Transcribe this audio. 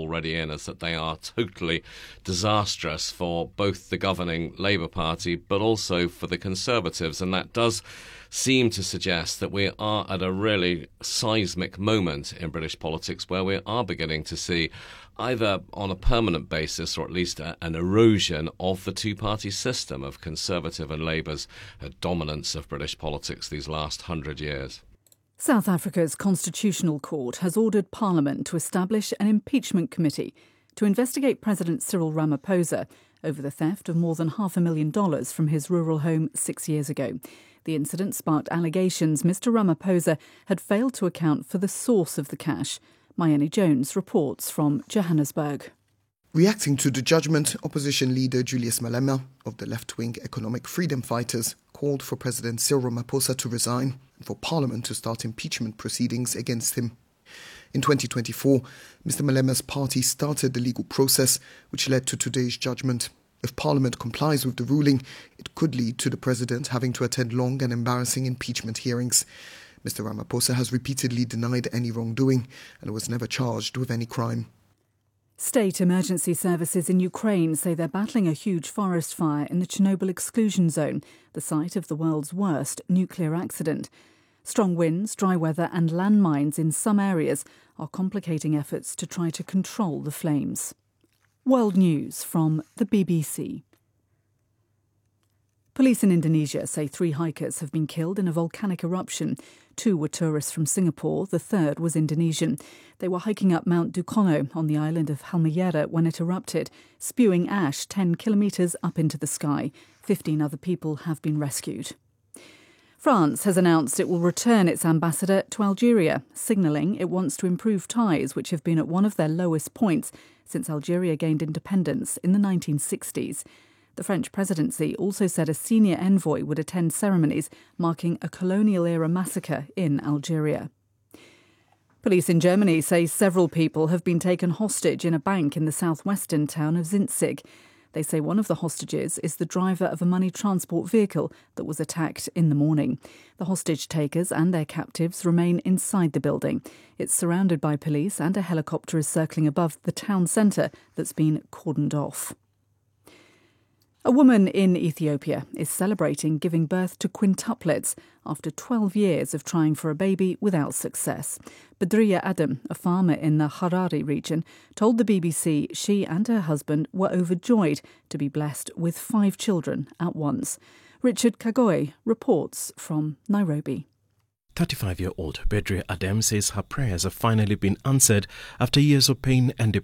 already in, is that they are totally disastrous for both the governing Labour Party but also for the Conservatives, and that does seem to suggest that we are at a really seismic moment in British politics where we are beginning to see either on a permanent basis or at least an erosion of the two-party system of Conservative and Labour's dominance of British politics these last 100 years. South Africa's Constitutional Court has ordered Parliament to establish an impeachment committee to investigate President Cyril Ramaphosa over the theft of more than $500,000 from his rural home 6 years ago. The incident sparked allegations Mr Ramaphosa had failed to account for the source of the cash. Mayeni Jones reports from Johannesburg. Reacting to the judgment, opposition leader Julius Malema of the left-wing Economic Freedom Fighters called for President Cyril Ramaphosa to resign and for Parliament to start impeachment proceedings against him. In 2024, Mr Malema's party started the legal process which led to today's judgment. If Parliament complies with the ruling, it could lead to the President having to attend long and embarrassing impeachment hearings. Mr Ramaphosa has repeatedly denied any wrongdoing and was never charged with any crime. State emergency services in Ukraine say they're battling a huge forest fire in the Chernobyl exclusion zone, the site of the world's worst nuclear accident. Strong winds, dry weather and landmines in some areas are complicating efforts to try to control the flames. World News from the BBC. Police in Indonesia say 3 hikers have been killed in a volcanic eruption. 2 were tourists from Singapore, the third was Indonesian. They were hiking up Mount Dukono on the island of Halmahera when it erupted, spewing ash 10 kilometres up into the sky. 15 other people have been rescued. France has announced it will return its ambassador to Algeria, signalling it wants to improve ties which have been at one of their lowest points since Algeria gained independence in the 1960s. The French presidency also said a senior envoy would attend ceremonies marking a colonial-era massacre in Algeria. Police in Germany say several people have been taken hostage in a bank in the southwestern town of Zinzig. They say one of the hostages is the driver of a money transport vehicle that was attacked in the morning. The hostage takers and their captives remain inside the building. It's surrounded by police and a helicopter is circling above the town centre that's been cordoned off. A woman in Ethiopia is celebrating giving birth to quintuplets after 12 years of trying for a baby without success. Badriya Adam, a farmer in the Harare region, told the BBC she and her husband were overjoyed to be blessed with 5 children at once. Richard Kagoy reports from Nairobi. 35-year-old Badriya Adam says her prayers have finally been answered after years of pain and depression.